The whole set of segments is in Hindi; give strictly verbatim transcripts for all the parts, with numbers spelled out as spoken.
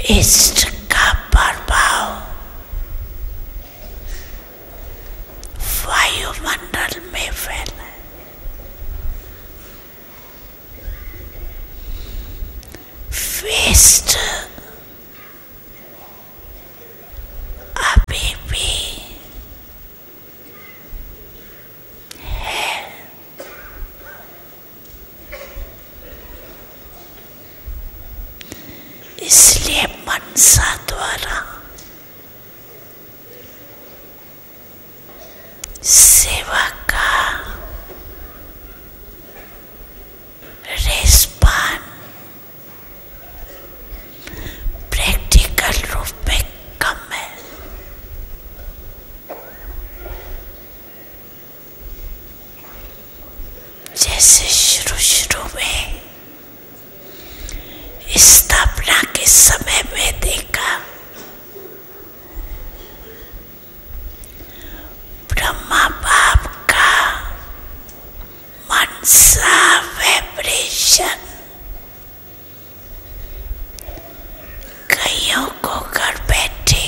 इष्ट का प्रभाव वायुमंडल में फैला। वेस्ट अभी भी है। इसलिए मनसा द्वारा सेवा का रेस्पॉन्स प्रैक्टिकल रूप में कम है। जैसे शुरू शुरू में स्थापना के समय में देखा, ब्रह्मा बाप का मनसा वाइब्रेशन कईयों को घर बैठे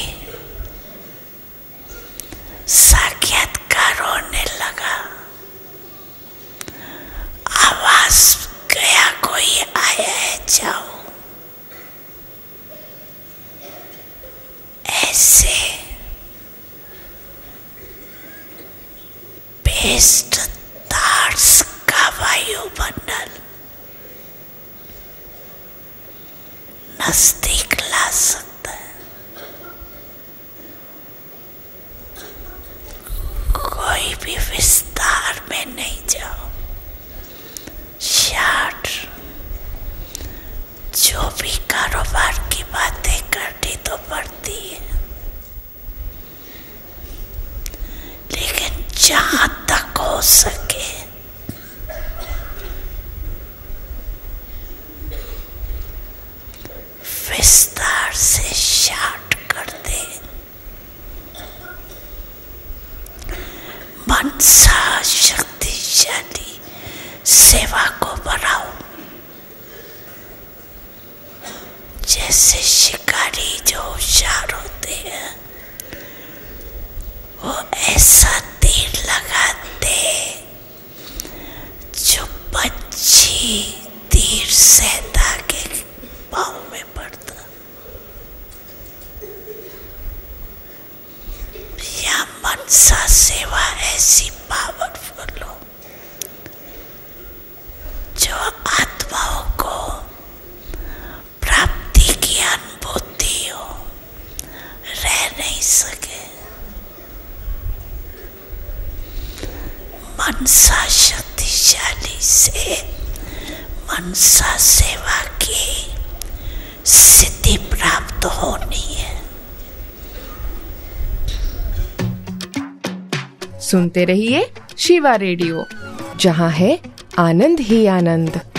साक्षात्कार होने लगा। आवाज गया, कोई आया है, जाओ। ऐसे बेस्ट तार्स का वायुमंडल नजदीक ला सकता है। कोई भी विस्तार में नहीं जाओ, शार्ट जो भी कारोबार की बातें करनी तो पड़ती है, लेकिन जहां तक हो सके विस्तार से शार्ट कर दे। मनसा शक्तिशाली सेवा को बढ़ाओ। जैसे शिकारी जो होशियार होते हैं, वो ऐसा तीर लगाते जो पक्षी तीर सहता के पाँव में पड़ता। या मनसा सेवा ऐसी पावरफुल हो जो आत्माओं को प्राप्ति की अनुभूति हो, रह नहीं सके। मनसा शक्तिशाली से मनसा सेवा की सिद्धि प्राप्त होनी है। सुनते रहिए शिवा रेडियो, जहां है आनंद ही आनंद।